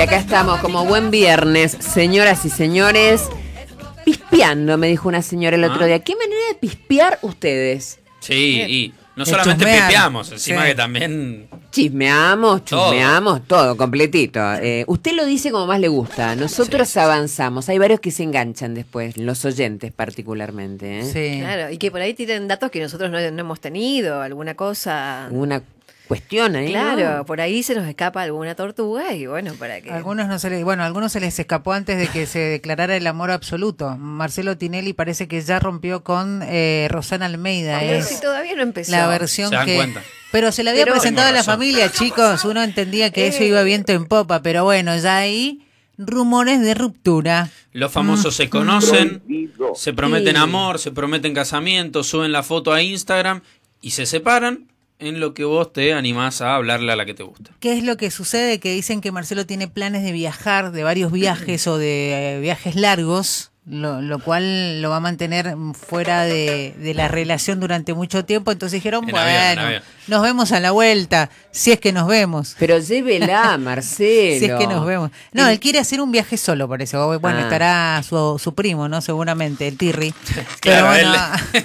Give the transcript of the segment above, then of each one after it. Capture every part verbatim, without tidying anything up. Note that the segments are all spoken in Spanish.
acá estamos como buen viernes, señoras y señores, pispeando, me dijo una señora el otro ¿Ah? día. ¿Qué manera de pispear ustedes? Sí, y no solamente chusmear. pispeamos, encima Sí. que también... Chismeamos, chusmeamos, todo, todo completito. Eh, usted lo dice como más le gusta. Nosotros Sí, sí, sí. avanzamos. Hay varios que se enganchan después, los oyentes particularmente. ¿eh? Sí. Claro, y que por ahí tienen datos que nosotros no, no hemos tenido, alguna cosa. Una cuestión ahí, Claro, ¿no? por ahí se nos escapa alguna tortuga y bueno, para que... Algunos no se les, bueno, a algunos se les escapó antes de que se declarara el amor absoluto. Marcelo Tinelli parece que ya rompió con eh, Rosana Almeida. Pero Es si todavía no empezó. la versión Se dan que... cuenta. Pero se la había Pero- presentado a la Tengo razón. familia, chicos. Uno entendía que eso Eh. iba viento en popa, pero bueno, ya hay rumores de ruptura. Los famosos se conocen, se prometen Sí. amor, se prometen casamiento, suben la foto a Instagram y se separan en lo que vos te animás a hablarle a la que te gusta. ¿Qué es lo que sucede? Que dicen que Marcelo tiene planes de viajar, de varios viajes o de eh, viajes largos, lo, lo cual lo va a mantener fuera de, de la relación durante mucho tiempo. Entonces dijeron, En bueno, avión, en avión. nos vemos a la vuelta, si es que nos vemos. Pero llévela, Marcelo. Si es que nos vemos. No, él quiere hacer un viaje solo, por eso. Bueno, Ah. estará su, su primo, ¿no? Seguramente, el Tirri. Claro, bueno,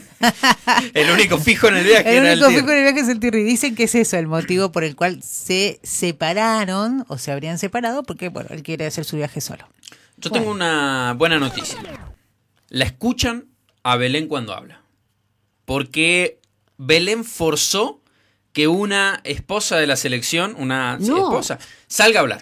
El único fijo en el viaje el era único el fijo tío. en el viaje es el Tirri. Dicen que es eso el motivo por el cual se separaron o se habrían separado, porque, bueno, él quiere hacer su viaje solo. Yo tengo una buena noticia. La escuchan a Belén cuando habla. Porque Belén forzó que una esposa de la selección, una sí, No. esposa, salga a hablar.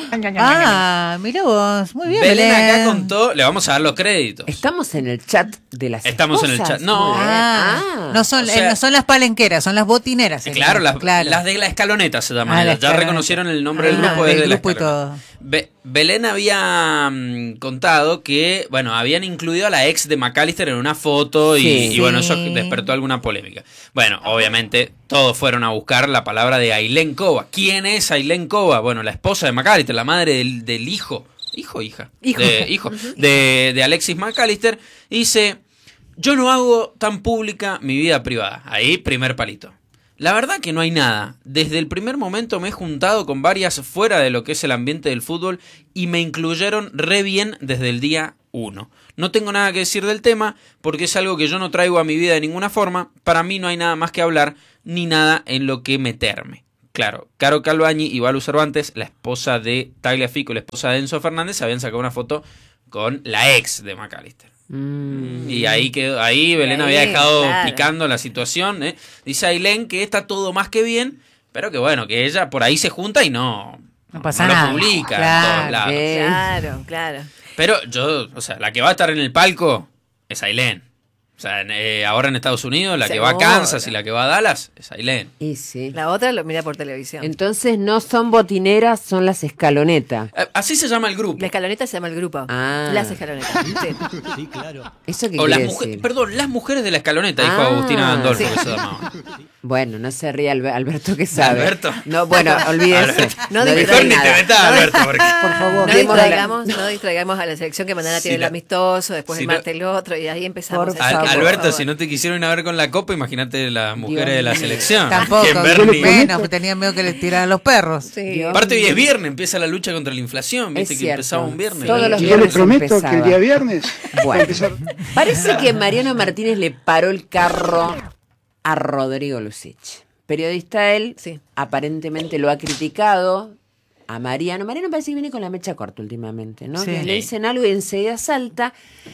Ah, mira vos, muy bien, Belén Belén. acá contó, le vamos a dar los créditos. Estamos en el chat de las Estamos en el esposas. chat. No. Muy bien. Ah, Ah. no son, O sea- eh, no son las palenqueras, son las botineras. Eh, serían. Claro, las, Claro. las de la escaloneta se llaman. Ah, la ellas. Ya escaloneta. reconocieron el nombre del Ah, grupo del desde la grupo y escaloneta. Be- Belén había mm, contado que, bueno, habían incluido a la ex de McAllister en una foto y, Sí. y, bueno, eso Sí. despertó alguna polémica. Bueno, obviamente todos fueron a buscar la palabra de Ailén Cova. ¿Quién es Ailén Cova? Bueno, la esposa de McAllister, la madre del, del hijo. ¿Hijo o hija? Hijo. De, hijo de, de Alexis McAllister. Dice, yo no hago tan pública mi vida privada. Ahí, primer palito. La verdad que no hay nada. Desde el primer momento me he juntado con varias fuera de lo que es el ambiente del fútbol y me incluyeron re bien desde el día uno. No tengo nada que decir del tema porque es algo que yo no traigo a mi vida de ninguna forma. Para mí no hay nada más que hablar ni nada en lo que meterme. Claro, Caro Calvañi y Balu Cervantes, la esposa de Tagliafico y la esposa de Enzo Fernández, habían sacado una foto con la ex de McAllister. Mm. Y ahí quedó, ahí Belén Ahí, había dejado claro. picando la situación. ¿eh? Dice Ailén que está todo más que bien, pero que bueno, que ella por ahí se junta y no, No pasa lo nada. publica en Claro, todos lados. bien. Claro, claro. Pero yo, o sea, la que va a estar en el palco es Ailén. O sea, en, eh, ahora en Estados Unidos, la que va a Seguro. Kansas y la que va a Dallas es Ailén. Y sí. La otra lo mira por televisión. Entonces no son botineras, son las escalonetas. Eh, Así se llama el grupo. La escaloneta se llama el grupo. Ah. Las escalonetas. Sí. Sí, claro. ¿Eso qué O las quiere mujeres, decir? perdón, las mujeres de la escaloneta, dijo Ah, Agustina Gandolfo, sí. que se llamaba. Bueno, no se ríe Albe- Alberto que sabe. Alberto. No, bueno, olvídese. Alberto. No diga distraiga Mejor ni te nada. metas, Alberto, porque... Por favor, No démosle la- distraigamos, no distraigamos a la selección que mañana Si tiene el no- amistoso, después si el no- martes el otro, y ahí empezamos. Por a- Al- favor. Alberto, si no te quisieron ir a ver con la copa, imagínate las mujeres de la mío. selección. Tampoco, Quien ver yo ni- le menos, tenían miedo que les tiraran los perros. Sí. Dios. Aparte hoy es viernes, empieza la lucha contra la inflación, viste Es que empezaba cierto. un viernes. Todos la los lucha. Yo le viernes prometo que empezaba. el día viernes va a Bueno, empezar. parece que Mariano Martínez le paró el carro a Rodrigo Lucich. Periodista él, Sí. aparentemente lo ha criticado a Mariano. Mariano parece que viene con la mecha corta últimamente, ¿no? Sí. Que le dicen algo y enseguida salta.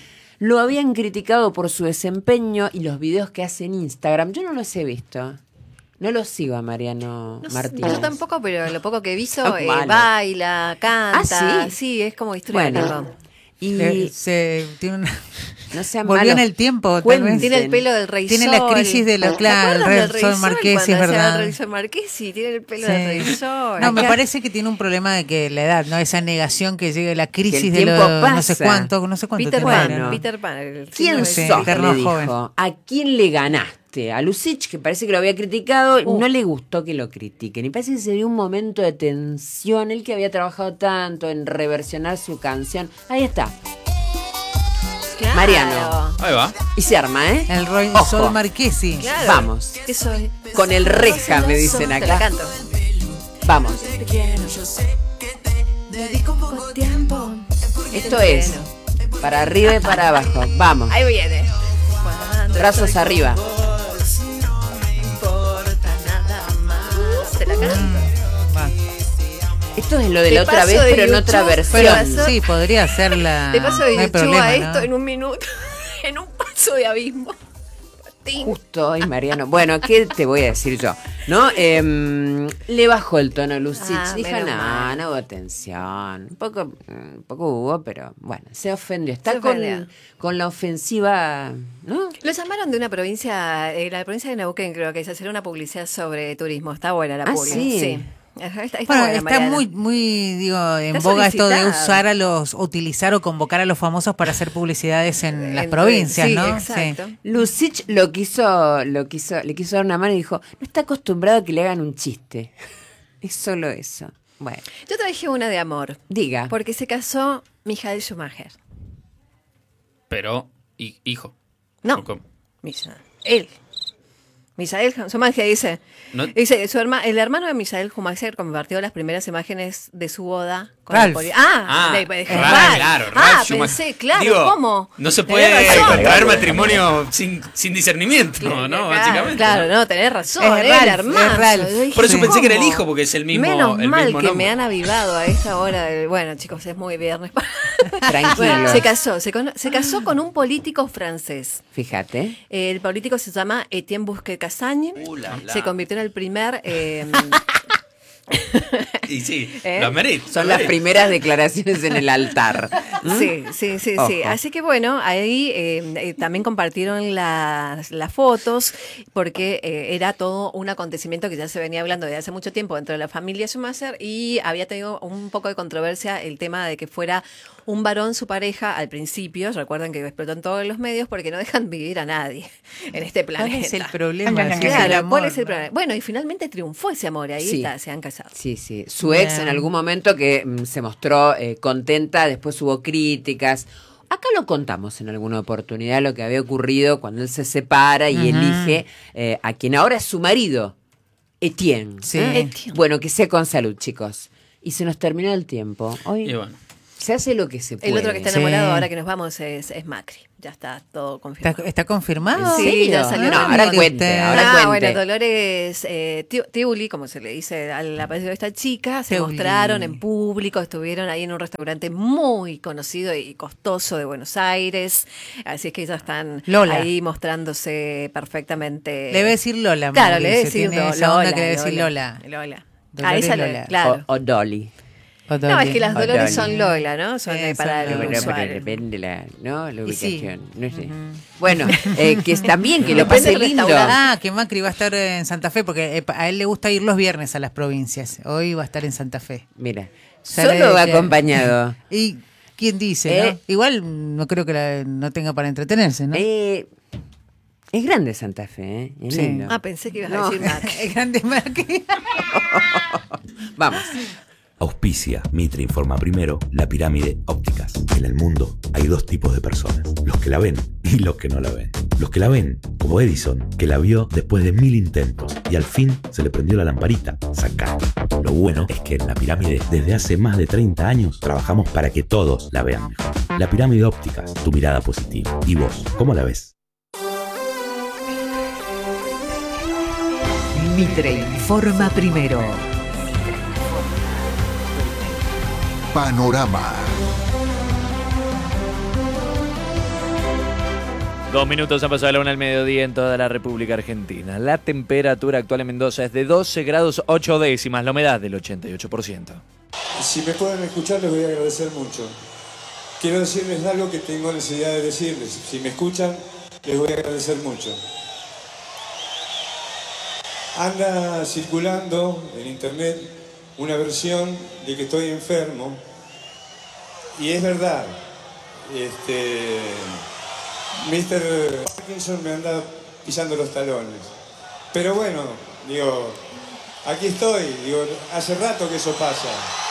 Lo habían criticado por su desempeño y los videos que hace en Instagram. Yo no los he visto. No los sigo a Mariano No sé, Martínez. yo tampoco, pero lo poco que he visto, Son eh, malos. baila, canta. Ah, ¿sí? es como histriónico. Bueno, y Eh, se, tiene una- no sean volvió malos. en el tiempo, tal Cuenten. vez. Tiene el pelo del Rey Tiene Sol. la crisis de lo- ¿Te claro, el acuerdas Rey del Sol Marquesi, es cuando hacía verdad. el Rey Sol Marquesi, tiene el pelo Sí. del Rey Sol. No, me Acá- parece que tiene un problema de que la edad, ¿no? Esa negación que llega la crisis Que el de tiempo lo, no sé pasa. cuánto, no sé cuánto Peter tiene Pan, Mariano. Peter Pan. el ¿Quién síndrome Sí, de- sos? eterno Le dijo. joven. ¿A quién le ganaste? A Lucich, que parece que lo había criticado, Uh. no le gustó que lo critiquen. Y parece que se dio un momento de tensión. Él que había trabajado tanto en reversionar su canción. Ahí está. Claro. Mariano. Ahí va. Y se arma, ¿eh? El Roy Ojo. Sol Marquesi. Claro. Vamos. ¿Qué soy? Con el reja, me dicen Te acá. la canto. Vamos. Te quiero, yo sé que te dedico Esto es para arriba y para abajo. Vamos. Ahí viene. Cuando Brazos estoy arriba. con vos, no me importa nada más. Te la canto. Va. Esto es lo de Te la otra paso vez, de pero en otra YouTube, versión. Pero pasó- sí, podría ser la. Te paso de no hay YouTube problema, a ¿no? esto en un minuto. En un paso de abismo. Tin. Justo hoy, Mariano. Bueno, ¿qué te voy a decir yo? ¿No? Em, le bajó el tono a Lucich. Ah, Dijo, menos no, mal. no hubo tensión. Un poco, un poco hubo, pero bueno, se ofendió. Está Se con, ofendió. con la ofensiva, ¿no? Lo llamaron de una provincia, eh, la provincia de Neuquén, creo que es hacer una publicidad sobre turismo. Está buena la Ah, publi. sí. Ajá, Está, está Bueno, buena, está Mariana. muy, muy, digo, en Está boga esto de solicitada. usar a los, utilizar o convocar a los famosos para hacer publicidades en las En- provincias, sí, ¿no? exacto. Lucich lo quiso, lo quiso, le quiso dar una mano y dijo, no está acostumbrado a que le hagan un chiste. Es solo eso. Bueno, Yo traje una de amor, diga. porque se casó Michael Schumacher. Pero, hi- hijo. No, ¿Cómo? Michael. Él. Michael Schumacher dice, No- dice su herma- el hermano de Michael Schumacher compartió las primeras imágenes de su boda con Ralph. el poli- Ah, Ah, de- de- Ralph, Ralph. claro, Ah, Ralph Schumacher. pensé, claro, Digo, ¿cómo? No se Tenés puede razón. contraer matrimonio sin, sin discernimiento, ¿no? Claro, Básicamente. Claro, no, tenés razón, Es es el Ralph, hermano. es Ralph. Yo dije, Por eso Sí. pensé que era el ¿cómo? hijo, porque es el mismo, Menos el mal mismo que nombre. me han avivado a esta hora. del- Bueno, chicos, es muy viernes. Tranquilo. Bueno, se casó, se, cono- se casó con un político francés. Fíjate. El político se llama Etienne Busquets-Cassagne. Uh, la, la. Se convirtió en el primer... eh, Y sí, ¿Eh? lo amerita. Son lo las amerita. primeras declaraciones en el altar. ¿Mm? Sí, sí, sí, Ojo. sí. Así que bueno, ahí eh, eh, también compartieron las, las fotos porque eh, era todo un acontecimiento que ya se venía hablando desde hace mucho tiempo dentro de la familia Schumacher y había tenido un poco de controversia el tema de que fuera un varón su pareja al principio. Recuerden que explotó en todos los medios porque no dejan vivir a nadie en este planeta. ¿Cuál es el problema? Si es el Claro, amor, ¿cuál es el ¿no? problema? Bueno, y finalmente triunfó ese amor, ahí Sí. está, se han casado. Sí, sí. Su ex Bien. en algún momento que mm, se mostró eh, contenta, después hubo críticas. Acá lo contamos en alguna oportunidad lo que había ocurrido cuando él se separa y Ujú. elige eh, a quien ahora es su marido, Etienne. Sí. ¿eh? Etienne. Bueno, que sea con salud, chicos. Y se nos terminó el tiempo. Hoy Y bueno. se hace lo que se puede. El otro que está Sí. enamorado ahora que nos vamos es, es Macri. Ya está todo ¿Está, confirmado. está confirmado? ¿En Sí, serio? ya salió No, la ahora nota. cuente, ahora ah, cuente. bueno, Dolores eh, Tiu- Tiuli, como se le dice al apellido de esta chica, se Tiuli. mostraron en público, estuvieron ahí en un restaurante muy conocido y costoso de Buenos Aires, así es que ellos están Lola. ahí mostrándose perfectamente. Le voy a decir Lola. Claro, le voy a Mauricio, decir tiene Do- esa onda Lola. que le voy a decir Lola. Lola. Lola. Dolores Ah, esa Lola. Lola, claro. O, o Dolly. O No, es que las O Dolores Dolly. son Lola, ¿no? Son eh, Sí, para son el Lola. Pero, pero usuario. depende la, ¿no? la Y sí. ubicación. No sé. Bueno, eh, que es también que lo Depende pase del lindo. restaurante. Ah, que Macri va a estar en Santa Fe, porque eh, a él le gusta ir los viernes a las provincias. Hoy va a estar en Santa Fe. Mira, Sale solo va de- acompañado. ¿Y quién dice, Eh. no? Igual no creo que la- no tenga para entretenerse, ¿no? Eh, es grande Santa Fe, ¿eh? Es Sí. lindo. Ah, pensé que ibas No. a decir Macri. Es grande Macri. Vamos. Auspicia Mitre Informa Primero, La Pirámide Ópticas. En el mundo hay dos tipos de personas, los que la ven y los que no la ven. Los que la ven, como Edison, que la vio después de mil intentos y al fin se le prendió la lamparita. Sacá. Lo bueno es que en La Pirámide, desde hace más de treinta años, trabajamos para que todos la vean mejor. La Pirámide Ópticas, tu mirada positiva. ¿Y vos, cómo la ves? Mitre Informa Primero. Panorama. Dos minutos han pasado a la una del mediodía en toda la República Argentina. La temperatura actual en Mendoza es de doce grados ocho décimas, la humedad del ochenta y ocho por ciento. Si me pueden escuchar, les voy a agradecer mucho. Quiero decirles algo que tengo necesidad de decirles. Si me escuchan, les voy a agradecer mucho. Anda circulando en internet una versión de que estoy enfermo. Y es verdad. Este, mister Parkinson me anda pisando los talones. Pero bueno, digo, aquí estoy. Digo, hace rato que eso pasa.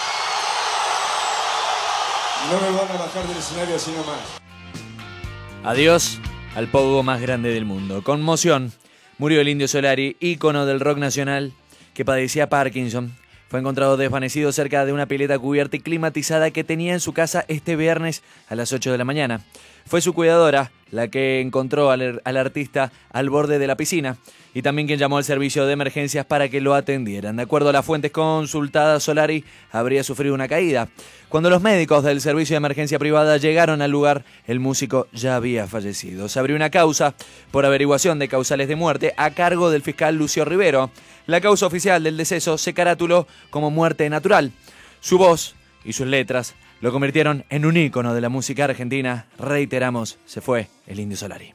No me van a bajar del escenario así nomás. Adiós al pogo más grande del mundo. Conmoción. Murió el Indio Solari, ícono del rock nacional, que padecía Parkinson. fue encontrado desvanecido cerca de una pileta cubierta y climatizada que tenía en su casa este viernes a las ocho de la mañana. Fue su cuidadora la que encontró al, al artista al borde de la piscina y también quien llamó al servicio de emergencias para que lo atendieran. De acuerdo a las fuentes consultadas, Solari habría sufrido una caída. Cuando los médicos del servicio de emergencia privada llegaron al lugar, el músico ya había fallecido. Se abrió una causa por averiguación de causales de muerte a cargo del fiscal Lucio Rivero. La causa oficial del deceso se caratuló como muerte natural. Su voz y sus letras lo convirtieron en un ícono de la música argentina. Reiteramos, se fue el Indio Solari.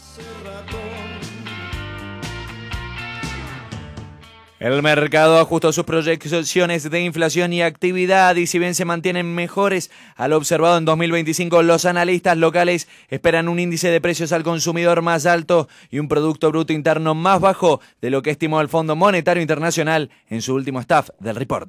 El mercado ajustó sus proyecciones de inflación y actividad y si bien se mantienen mejores a lo observado en dos mil veinticinco, los analistas locales esperan un índice de precios al consumidor más alto y un Producto Bruto Interno más bajo de lo que estimó el Fondo Monetario Internacional en su último staff del report.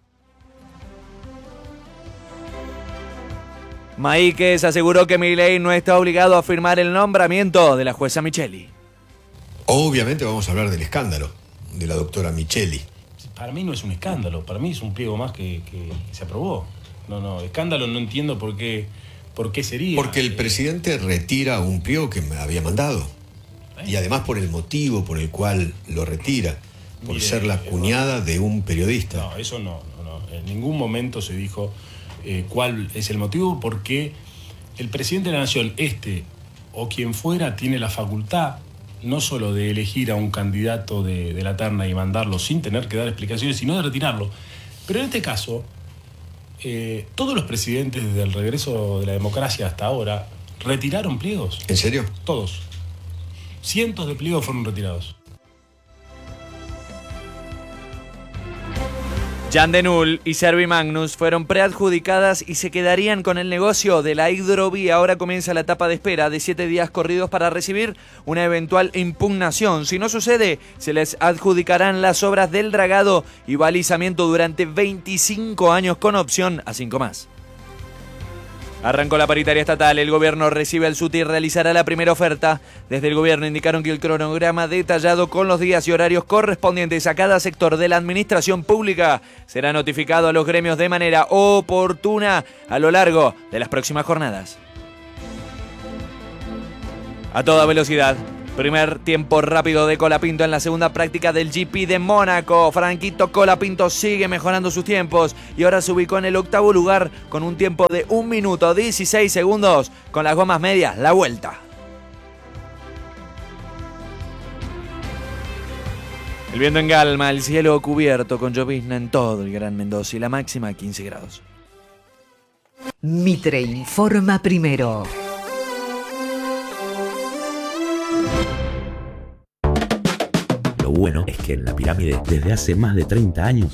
Maíquez aseguró que Milei no está obligado a firmar el nombramiento de la jueza Micheli. Obviamente vamos a hablar del escándalo de la doctora Micheli. Para mí no es un escándalo, para mí es un pliego más que, que se aprobó. No, no, escándalo no entiendo por qué, por qué sería. Porque el presidente retira un pliego que me había mandado. ¿Eh? Y además por el motivo por el cual lo retira, por Mire, ser la cuñada de un periodista. No, eso no, no, no. En ningún momento se dijo eh, cuál es el motivo, porque el presidente de la Nación, este o quien fuera, tiene la facultad no solo de elegir a un candidato de, de la terna y mandarlo sin tener que dar explicaciones, sino de retirarlo. Pero en este caso, eh, todos los presidentes desde el regreso de la democracia hasta ahora retiraron pliegos. ¿En serio? Todos. Cientos de pliegos fueron retirados. Jan de Null y Servi Magnus fueron preadjudicadas y se quedarían con el negocio de la hidrovía. Ahora comienza la etapa de espera de siete días corridos para recibir una eventual impugnación. Si no sucede, se les adjudicarán las obras del dragado y balizamiento durante veinticinco años con opción a cinco más. Arrancó la paritaria estatal, el gobierno recibe al SUTE y realizará la primera oferta. Desde el gobierno indicaron que el cronograma detallado con los días y horarios correspondientes a cada sector de la administración pública será notificado a los gremios de manera oportuna a lo largo de las próximas jornadas. A toda velocidad. Primer tiempo rápido de Colapinto en la segunda práctica del G P de Mónaco. Franquito Colapinto sigue mejorando sus tiempos y ahora se ubicó en el octavo lugar con un tiempo de un minuto dieciséis segundos con las gomas medias, la vuelta. El viento en calma, el cielo cubierto con llovizna en todo el Gran Mendoza y la máxima quince grados. Mitre informa primero. Lo bueno es que en La Pirámide, desde hace más de treinta años,